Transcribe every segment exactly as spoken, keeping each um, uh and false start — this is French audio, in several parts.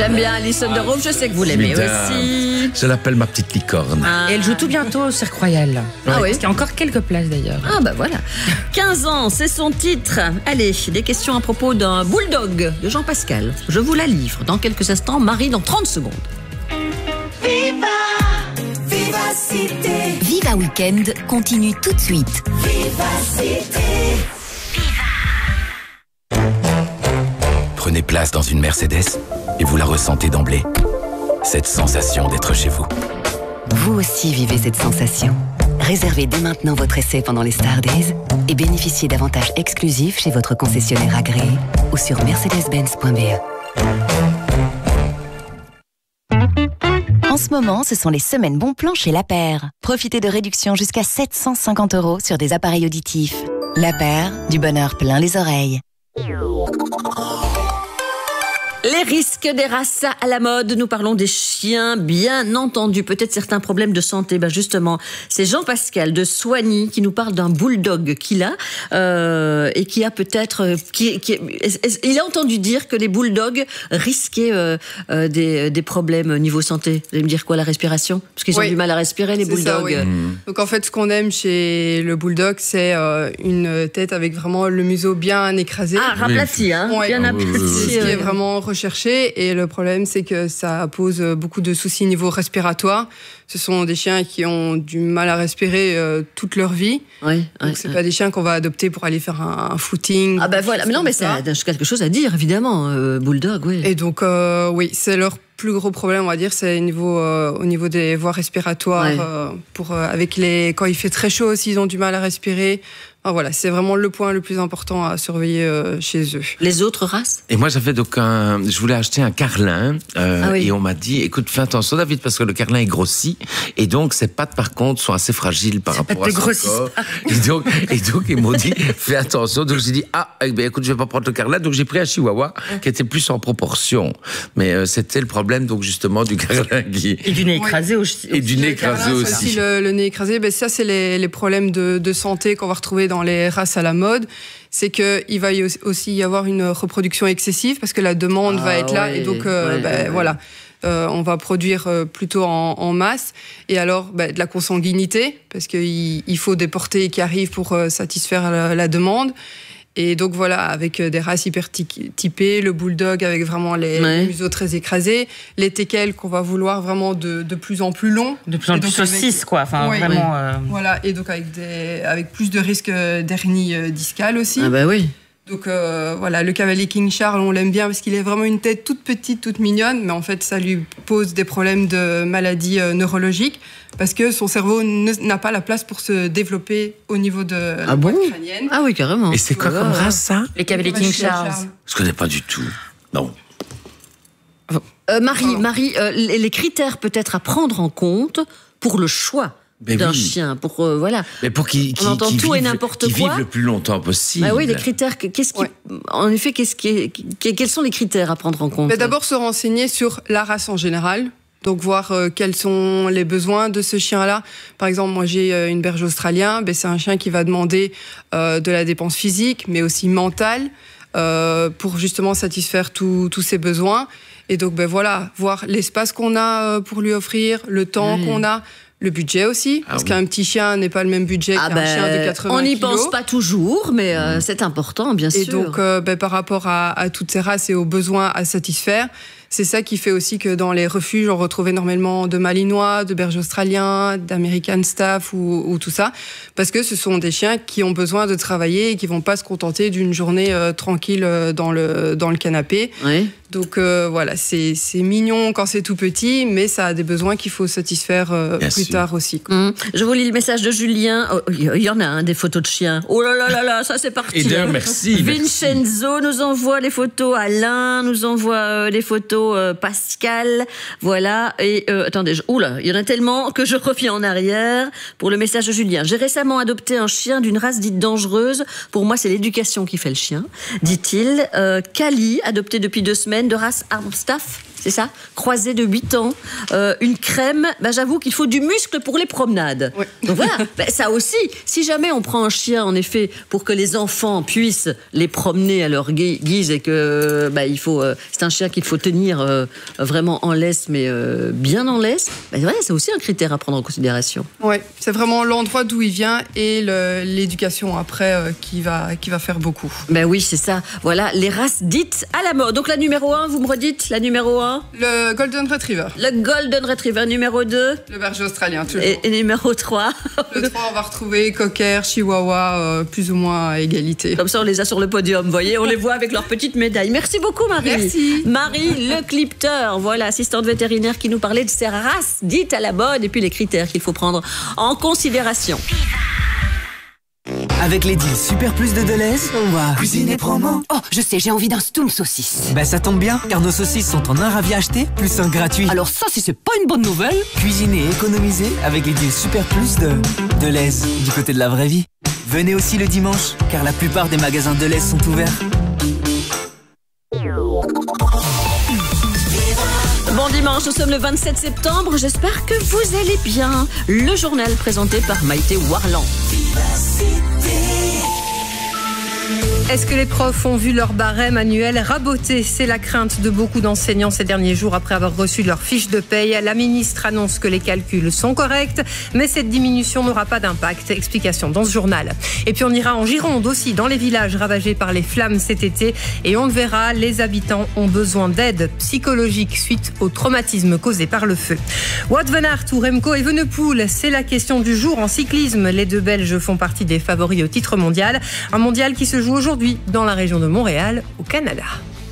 J'aime bien Alison de Rome, je sais que vous l'aimez aussi. Je l'appelle ma petite licorne. Ah. Et elle joue tout bientôt au Cirque Royal. Ah oui. Parce qu'il y a encore quelques places d'ailleurs. Ah bah voilà. quinze ans, c'est son titre. Allez, des questions à propos d'un bulldog de Jean Pascal. Je vous la livre dans quelques instants. Marie, dans trente secondes. Viva, Vivacité. Viva Weekend continue tout de suite. Vivacité. Prenez place dans une Mercedes et vous la ressentez d'emblée. Cette sensation d'être chez vous. Vous aussi vivez cette sensation. Réservez dès maintenant votre essai pendant les Star Days et bénéficiez d'avantages exclusifs chez votre concessionnaire agréé ou sur mercedes benz point b e. En ce moment, ce sont les semaines bons plans chez La Paire. Profitez de réductions jusqu'à sept cent cinquante euros sur des appareils auditifs. La Paire, du bonheur plein les oreilles. Les risques des races à la mode, nous parlons des chiens, bien entendu, peut-être certains problèmes de santé. Ben justement, c'est Jean-Pascal de Soigny qui nous parle d'un bulldog qu'il a euh, et qui a peut-être, qui, qui, il a entendu dire que les bulldogs risquaient euh, euh, des, des problèmes niveau santé. Vous allez me dire quoi, la respiration? Parce qu'ils oui. ont du mal à respirer, les bulldogs. Ça, oui. mmh. Donc en fait, ce qu'on aime chez le bulldog, c'est euh, une tête avec vraiment le museau bien écrasé. Ah, raplati, oui. hein, ouais. bien aplati. Oui, oui, oui. Ce qui est vraiment recherché, et le problème c'est que ça pose beaucoup de soucis niveau respiratoire. Ce sont des chiens qui ont du mal à respirer euh, toute leur vie. Oui, donc oui, c'est oui. pas des chiens qu'on va adopter pour aller faire un, un footing. Ah ben voilà, mais non mais c'est quelque chose à dire évidemment, euh, bulldog, oui. Et donc euh, oui, c'est leur plus gros problème, on va dire, c'est au niveau, euh, au niveau des voies respiratoires. Ouais. Euh, pour, euh, avec les, quand il fait très chaud aussi, ils ont du mal à respirer. Enfin, voilà, c'est vraiment le point le plus important à surveiller euh, chez eux. Les autres races? Et moi, j'avais donc un, je voulais acheter un carlin, euh, ah oui. et on m'a dit, écoute, fais attention, David, parce que le carlin est grossi, et donc ses pattes, par contre, sont assez fragiles par rapport à son corps. Et donc, et donc, ils m'ont dit, fais attention. Donc, j'ai dit, ah, eh bien, écoute, je vais pas prendre le carlin. Donc, j'ai pris un chihuahua qui était plus en proportion. Mais euh, c'était le problème, donc, justement, du carlin qui... Et du nez écrasé oui. aussi. Et du nez écrasé aussi. aussi le, le nez écrasé, ben, ça, c'est les, les problèmes de, de santé qu'on va retrouver dans les races à la mode. C'est qu'il va y aussi y avoir une reproduction excessive parce que la demande ah, va être là. Ouais, et donc, euh, ouais, ben, ouais. voilà. Euh, on va produire euh, plutôt en, en masse. Et alors, bah, de la consanguinité, parce qu'il il faut des portées qui arrivent pour euh, satisfaire la, la demande. Et donc voilà, avec des races hyper typées, le bulldog avec vraiment les, ouais. les museaux très écrasés, les teckels qu'on va vouloir vraiment de, de plus en plus longs. De plus en plus saucisses, quoi. Enfin, ouais, vraiment. Euh... Voilà, et donc avec, des, avec plus de risques d'hernie discale aussi. Ah bah oui. Donc euh, voilà, le cavalier King Charles, on l'aime bien parce qu'il a vraiment une tête toute petite, toute mignonne, mais en fait, ça lui pose des problèmes de maladies euh, neurologiques parce que son cerveau n'a pas la place pour se développer au niveau de ah la bon boîte crânienne. Ah oui, carrément. Et c'est quoi comme race, ça? Les cavaliers King Charles. Charles. Je connais pas du tout. Non. Euh, Marie, oh. Marie euh, les critères peut-être à prendre en compte pour le choix d'un oui. chien, pour euh, voilà. Mais pour qu'il qu on entend qu tout vive, et n'importe quoi. Qu'il vive le plus longtemps possible. Bah oui, les critères. Qu'est-ce qui, ouais. en effet, qu'est-ce qui est, quels sont les critères à prendre en compte? D'abord, se renseigner sur la race en général. Donc voir euh, quels sont les besoins de ce chien-là. Par exemple, moi j'ai euh, une berge australienne. Ben, c'est un chien qui va demander euh, de la dépense physique, mais aussi mentale, euh, pour justement satisfaire tous ses besoins. Et donc ben voilà, voir l'espace qu'on a euh, pour lui offrir, le temps mmh. qu'on a. Le budget aussi, ah parce oui. qu'un petit chien n'est pas le même budget ah qu'un ben, chien de quatre-vingts kilos. On n'y kilos. pense pas toujours, mais euh, mmh. c'est important, bien et sûr. Et donc, euh, ben, par rapport à, à toutes ces races et aux besoins à satisfaire, c'est ça qui fait aussi que dans les refuges, on retrouve énormément de Malinois, de bergers australiens, d'American Staff ou, ou tout ça, parce que ce sont des chiens qui ont besoin de travailler et qui vont pas se contenter d'une journée euh, tranquille euh, dans le, dans le canapé. Oui. Donc euh, voilà, c'est mignon quand c'est tout petit, mais ça a des besoins qu'il faut satisfaire euh, plus sûr. tard aussi. Mmh. Je vous lis le message de Julien. Oh, il y en a un, hein, des photos de chiens. Oh là là là là, ça c'est parti. Et d'ailleurs, merci. Vincenzo merci. nous envoie les photos, Alain nous envoie euh, les photos, euh, Pascal. Voilà. Et euh, attendez, je, oula, il y en a tellement que je reviens en arrière pour le message de Julien. J'ai récemment adopté un chien d'une race dite dangereuse. Pour moi, c'est l'éducation qui fait le chien, dit-il. Euh, Kali, adopté depuis deux semaines, de race Armstaff, c'est ça, croisé de huit ans, euh, une crème, ben j'avoue qu'il faut du muscle pour les promenades. Oui. Donc voilà, ben ça aussi, si jamais on prend un chien, en effet, pour que les enfants puissent les promener à leur guise et que ben il faut, euh, c'est un chien qu'il faut tenir dormir euh, vraiment en laisse, mais euh, bien en laisse, ben ouais, c'est aussi un critère à prendre en considération. Oui, c'est vraiment l'endroit d'où il vient et le, l'éducation après euh, qui, va, qui va faire beaucoup. Ben oui, c'est ça. Voilà, les races dites à la mode. Donc la numéro un, vous me redites la numéro un? Le Golden Retriever. Le Golden Retriever. Numéro deux? Le berger australien, toujours. Et, et numéro trois? Le trois, on va retrouver Cocker, Chihuahua, euh, plus ou moins à égalité. Comme ça, on les a sur le podium, vous voyez, on les voit avec leurs petites médailles. Merci beaucoup, Marie. Merci. Marie Le Clipteur, voilà, assistante vétérinaire qui nous parlait de ces races dites à la mode et puis les critères qu'il faut prendre en considération. Avec les deals Super Plus de Deleuze, on va cuisiner promo. Oh, je sais, j'ai envie d'un Stoom saucisse. Ben ça tombe bien, car nos saucisses sont en un ravi acheté, plus un gratuit. Alors ça, si c'est pas une bonne nouvelle. Cuisiner et économiser avec les deals Super Plus de Deleuze, du côté de la vraie vie. Venez aussi le dimanche, car la plupart des magasins Deleuze sont ouverts. Bon dimanche, nous sommes le vingt-sept septembre, j'espère que vous allez bien. Le journal présenté par Maïté Warland. Est-ce que les profs ont vu leur barème annuel raboté? C'est la crainte de beaucoup d'enseignants ces derniers jours après avoir reçu leur fiche de paye. La ministre annonce que les calculs sont corrects, mais cette diminution n'aura pas d'impact. Explication dans ce journal. Et puis on ira en Gironde aussi, dans les villages ravagés par les flammes cet été. Et on le verra, les habitants ont besoin d'aide psychologique suite au traumatisme causé par le feu. Wout van Aert ou Remco Evenepoel, c'est la question du jour en cyclisme. Les deux Belges font partie des favoris au titre mondial. Un mondial qui se joue aujourd'hui dans la région de Montréal, au Canada.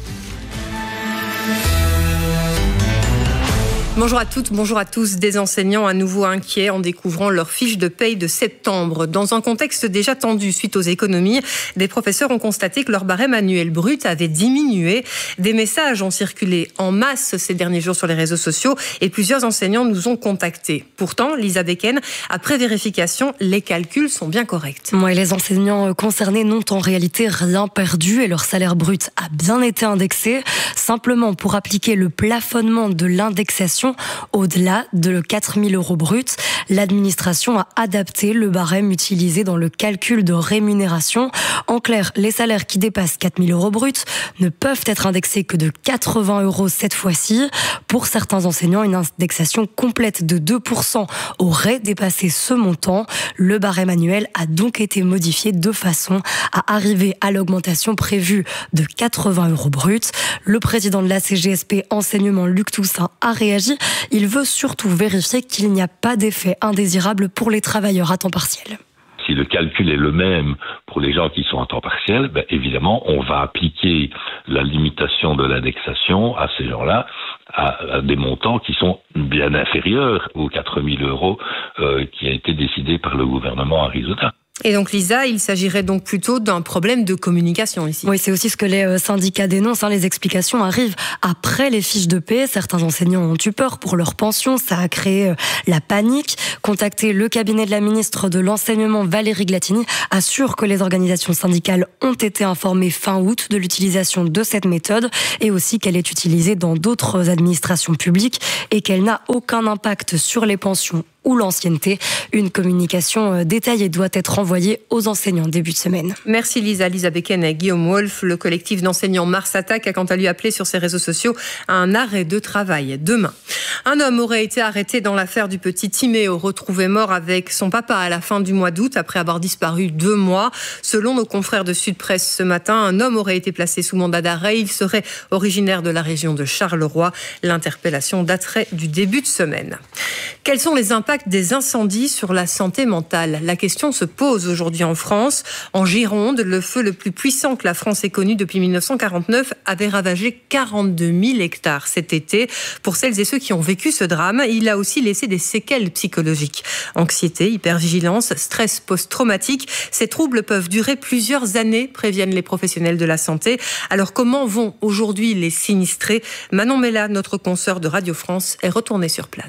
Bonjour à toutes, bonjour à tous. Des enseignants à nouveau inquiets en découvrant leur fiche de paye de septembre. Dans un contexte déjà tendu suite aux économies, des professeurs ont constaté que leur barème annuel brut avait diminué. Des messages ont circulé en masse ces derniers jours sur les réseaux sociaux et plusieurs enseignants nous ont contactés. Pourtant, Lisa Becken, après vérification, les calculs sont bien corrects. Ouais, les enseignants concernés n'ont en réalité rien perdu et leur salaire brut a bien été indexé. Simplement pour appliquer le plafonnement de l'indexation au-delà de quatre mille euros bruts, l'administration a adapté le barème utilisé dans le calcul de rémunération. En clair, les salaires qui dépassent quatre mille euros bruts ne peuvent être indexés que de quatre-vingts euros cette fois-ci. Pour certains enseignants, une indexation complète de deux pour cent aurait dépassé ce montant. Le barème annuel a donc été modifié de façon à arriver à l'augmentation prévue de quatre-vingts euros bruts. Le président de la C G S P Enseignement, Luc Toussaint, a réagi. Il veut surtout vérifier qu'il n'y a pas d'effet indésirable pour les travailleurs à temps partiel. Si le calcul est le même pour les gens qui sont à temps partiel, ben évidemment, on va appliquer la limitation de l'indexation à ces gens-là à, à des montants qui sont bien inférieurs aux quatre mille euros euh, qui a été décidé par le gouvernement Arizona. Et donc Lisa, il s'agirait donc plutôt d'un problème de communication ici. Oui, c'est aussi ce que les syndicats dénoncent. Les explications arrivent après les fiches de paie. Certains enseignants ont eu peur pour leur pension. Ça a créé la panique. Contacter le cabinet de la ministre de l'Enseignement, Valérie Glatini, assure que les organisations syndicales ont été informées fin août de l'utilisation de cette méthode et aussi qu'elle est utilisée dans d'autres administrations publiques et qu'elle n'a aucun impact sur les pensions ou l'ancienneté. Une communication détaillée doit être envoyée aux enseignants début de semaine. Merci Lisa. Lisa Becken et Guillaume Wolff. Le collectif d'enseignants Mars Attack a quant à lui appelé sur ses réseaux sociaux à un arrêt de travail demain. Un homme aurait été arrêté dans l'affaire du petit Timéo, retrouvé mort avec son papa à la fin du mois d'août après avoir disparu deux mois. Selon nos confrères de Sud Presse ce matin, un homme aurait été placé sous mandat d'arrêt. Il serait originaire de la région de Charleroi. L'interpellation daterait du début de semaine. Quels sont les impacts des incendies sur la santé mentale? La question se pose aujourd'hui en France. En Gironde, le feu le plus puissant que la France ait connu depuis mille neuf cent quarante-neuf avait ravagé quarante-deux mille hectares cet été. Pour celles et ceux qui ont vécu ce drame, il a aussi laissé des séquelles psychologiques. Anxiété, hypervigilance, stress post-traumatique. Ces troubles peuvent durer plusieurs années, préviennent les professionnels de la santé. Alors comment vont aujourd'hui les sinistrés? Manon Mella, notre consoeur de Radio France, est retournée sur place.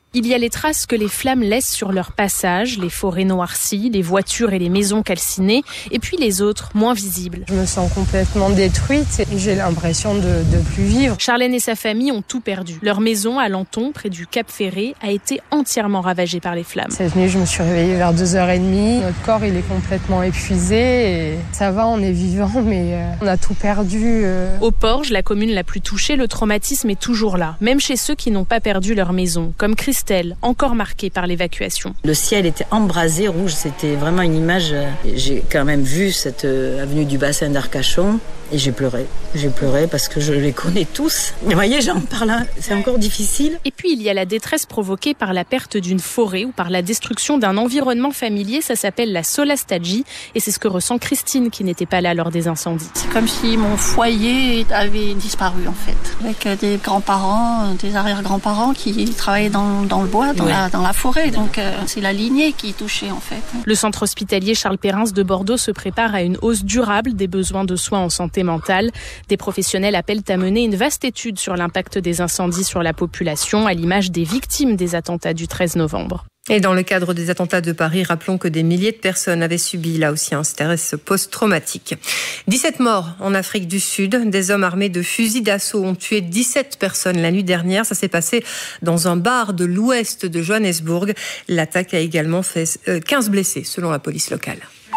Il y a les traces que les flammes laissent sur leur passage, les forêts noircies, les voitures et les maisons calcinées, et puis les autres, moins visibles. Je me sens complètement détruite et j'ai l'impression de ne plus vivre. Charlène et sa famille ont tout perdu. Leur maison à Lanton, près du Cap Ferré, a été entièrement ravagée par les flammes. Cette nuit, je me suis réveillée vers deux heures trente. Notre corps, il est complètement épuisé. Et ça va, on est vivant, mais euh, on a tout perdu. Euh... Au Porge, la commune la plus touchée, le traumatisme est toujours là, même chez ceux qui n'ont pas perdu leur maison, comme Christelle, encore marquée par l'évacuation. Le ciel était embrasé, rouge, c'était vraiment une image. J'ai quand même vu cette avenue du bassin d'Arcachon et j'ai pleuré. J'ai pleuré parce que je les connais tous. Vous voyez, j'en parle, c'est encore difficile. Et puis il y a la détresse provoquée par la perte d'une forêt ou par la destruction d'un environnement familier, ça s'appelle la solastagie et c'est ce que ressent Christine qui n'était pas là lors des incendies. C'est comme si mon foyer avait disparu en fait, avec des grands-parents, des arrière-grands-parents qui travaillaient dans, dans le bois, dans, ouais. la, dans la forêt, donc euh, c'est la lignée qui est touchée en fait. Le centre hospitalier Charles Perrins de Bordeaux se prépare à une hausse durable des besoins de soins en santé mentale. Des professionnels appellent à mener une vaste étude sur l'impact des incendies sur la population, à l'image des victimes des attentats du treize novembre. Et dans le cadre des attentats de Paris, rappelons que des milliers de personnes avaient subi là aussi un stress post-traumatique. dix-sept morts en Afrique du Sud. Des hommes armés de fusils d'assaut ont tué dix-sept personnes la nuit dernière. Ça s'est passé dans un bar de l'ouest de Johannesburg. L'attaque a également fait quinze blessés selon la police locale.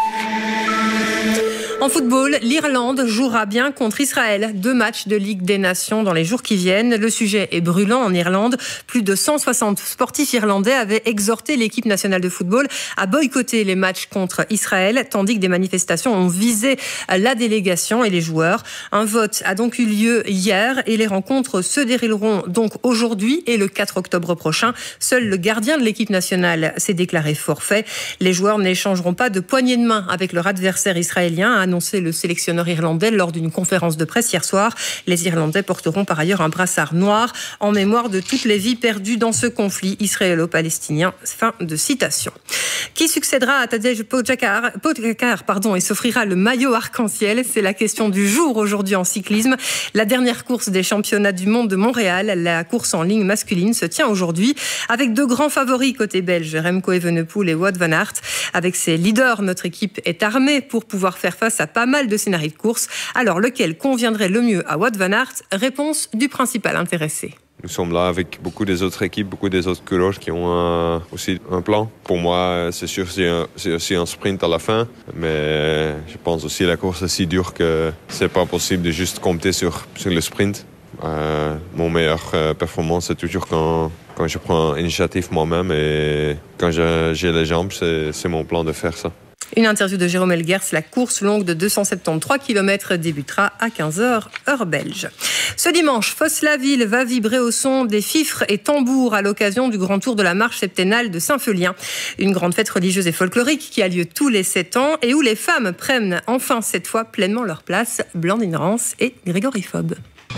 En football, l'Irlande jouera bien contre Israël. Deux matchs de Ligue des Nations dans les jours qui viennent. Le sujet est brûlant en Irlande. Plus de cent soixante sportifs irlandais avaient exhorté l'équipe nationale de football à boycotter les matchs contre Israël, tandis que des manifestations ont visé la délégation et les joueurs. Un vote a donc eu lieu hier et les rencontres se dérouleront donc aujourd'hui et le quatre octobre prochain. Seul le gardien de l'équipe nationale s'est déclaré forfait. Les joueurs n'échangeront pas de poignée de main avec leur adversaire israélien, a annoncé le sélectionneur irlandais lors d'une conférence de presse hier soir. Les Irlandais porteront par ailleurs un brassard noir en mémoire de toutes les vies perdues dans ce conflit israélo-palestinien. Fin de citation. Qui succédera à Tadej Pogačar, Pogačar pardon, et s'offrira le maillot arc-en-ciel? C'est la question du jour aujourd'hui en cyclisme. La dernière course des championnats du monde de Montréal, la course en ligne masculine, se tient aujourd'hui avec deux grands favoris côté belge, Remco Evenepoel et Wout van Aert. Avec ses leaders, notre équipe est armée pour pouvoir faire face à pas mal de scénarios de course. Alors, lequel conviendrait le mieux à Wout van Aert? Réponse du principal intéressé. Nous sommes là avec beaucoup des autres équipes, beaucoup des autres coureurs qui ont un, aussi un plan. Pour moi, c'est sûr c'est, un, c'est aussi un sprint à la fin, mais je pense aussi que la course est si dure que c'est pas possible de juste compter sur, sur le sprint. Euh, mon meilleure euh, performance, c'est toujours quand, quand je prends l'initiative moi-même et quand je, j'ai les jambes, c'est, c'est mon plan de faire ça. Une interview de Jérôme Elguers. La course longue de deux cent soixante-treize kilomètres débutera à quinze heures, heure belge. Ce dimanche, Fosse-la-Ville va vibrer au son des fifres et tambours à l'occasion du grand tour de la marche septennale de Saint-Feulien. Une grande fête religieuse et folklorique qui a lieu tous les sept ans et où les femmes prennent enfin cette fois pleinement leur place. Blandine Rance et Grégory Fob.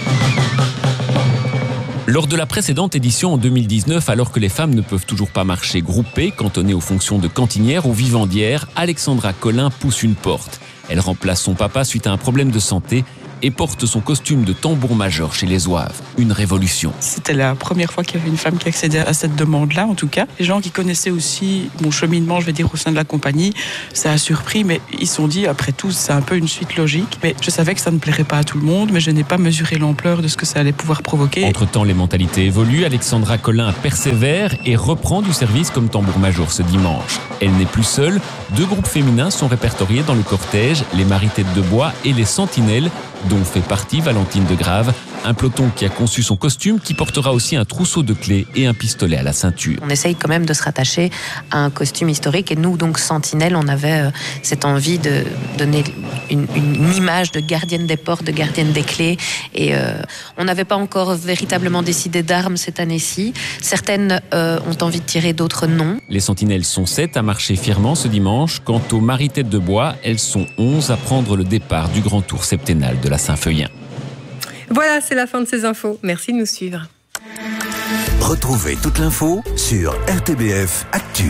Lors de la précédente édition en deux mille dix-neuf, alors que les femmes ne peuvent toujours pas marcher groupées, cantonnées aux fonctions de cantinière ou vivandière, Alexandra Collin pousse une porte. Elle remplace son papa suite à un problème de santé et porte son costume de tambour-major chez les Zouaves. Une révolution. C'était la première fois qu'il y avait une femme qui accédait à cette demande-là, en tout cas. Les gens qui connaissaient aussi mon cheminement, je vais dire, au sein de la compagnie, ça a surpris, mais ils se sont dit, après tout, c'est un peu une suite logique. Mais je savais que ça ne plairait pas à tout le monde, mais je n'ai pas mesuré l'ampleur de ce que ça allait pouvoir provoquer. Entre-temps, les mentalités évoluent. Alexandra Collin persévère et reprend du service comme tambour-major ce dimanche. Elle n'est plus seule. Deux groupes féminins sont répertoriés dans le cortège, les Marie-Têtes de Bois et les Sentinelles, dont fait partie Valentine de Grave, un peloton qui a conçu son costume, qui portera aussi un trousseau de clés et un pistolet à la ceinture. On essaye quand même de se rattacher à un costume historique et nous, donc Sentinelle, on avait euh, cette envie de donner une, une image de gardienne des portes, de gardienne des clés et euh, on n'avait pas encore véritablement décidé d'armes cette année-ci. Certaines euh, ont envie de tirer, d'autres non. Les Sentinelles sont sept à marcher fièrement ce dimanche. Quant aux Marie-Têtes de Bois, elles sont onze à prendre le départ du grand tour septennal de la Saint-Feulien. Voilà, c'est la fin de ces infos. Merci de nous suivre. Retrouvez toute l'info sur R T B F Actu.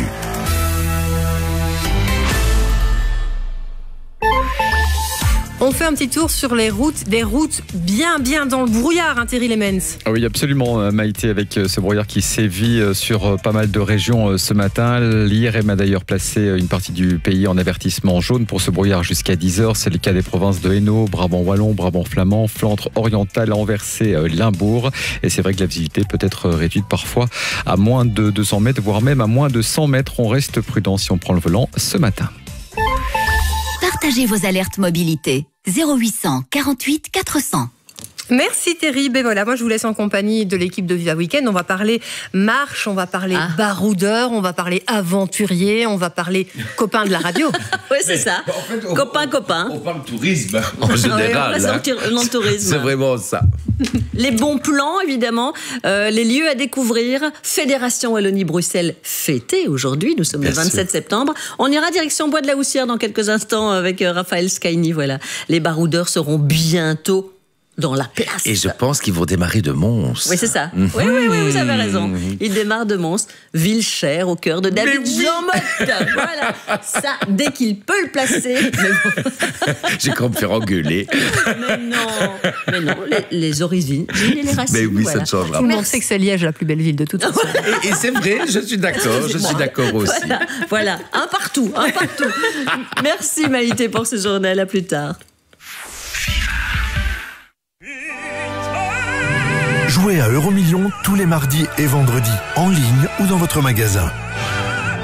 On fait un petit tour sur les routes, des routes bien bien dans le brouillard, hein, Thierry Lemens. Oui, absolument, Maïté, avec ce brouillard qui sévit sur pas mal de régions ce matin. L'I R M a d'ailleurs placé une partie du pays en avertissement jaune pour ce brouillard jusqu'à dix heures. C'est le cas des provinces de Hainaut, Brabant wallon, Brabant flamand, Flandre orientale, Anverse, Limbourg. Et c'est vrai que la visibilité peut être réduite parfois à moins de deux cents mètres, voire même à moins de cent mètres. On reste prudent si on prend le volant ce matin. Partagez vos alertes mobilité. zéro huit cent quarante-huit quatre cents. Merci Thierry. Ben voilà, moi je vous laisse en compagnie de l'équipe de Viva Weekend. On va parler marche, on va parler ah. baroudeur, on va parler aventurier, on va parler copain de la radio. Oui, c'est ça. En fait, on, copain, on, copain. On parle tourisme en général. Oui, on va sortir l'entourisme. C'est vraiment ça. Les bons plans, évidemment, euh, les lieux à découvrir. Fédération Wallonie-Bruxelles fêtée aujourd'hui. Nous sommes Bien le vingt-sept sûr. septembre. On ira direction Bois de la Houssière dans quelques instants avec euh, Raphaël Skyny. Voilà. Les baroudeurs seront bientôt dans la place. Et je pense qu'ils vont démarrer de Mons. Oui, c'est ça. Mmh. Oui, oui, oui, vous avez raison. Ils démarrent de Mons, ville chère au cœur de David oui. Jean Motte. Voilà. Ça, dès qu'il peut le placer. Mais bon. J'ai quand même me faire engueuler. Mais non. Mais non, les, les origines et les racines. Mais oui, voilà. ça ne changera pas. Tout le monde sait que c'est Liège la plus belle ville de toute façon. Et, et c'est vrai, je suis d'accord. Je suis d'accord aussi. Voilà, voilà. Un partout, un partout. Merci Maïté pour ce journal. À plus tard. Jouez à Euromillions tous les mardis et vendredis, en ligne ou dans votre magasin.